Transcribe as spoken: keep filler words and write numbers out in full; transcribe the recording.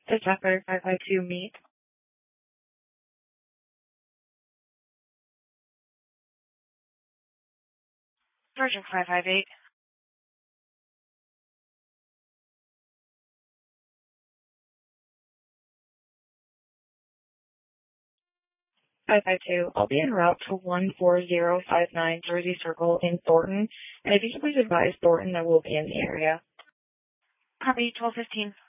Does Sapphire five five two meet? Version five five eight. five five two. I'll be en route to one four zero five nine Jersey Circle in Thornton, and if you could please advise Thornton that we'll be in the area. Copy, twelve fifteen.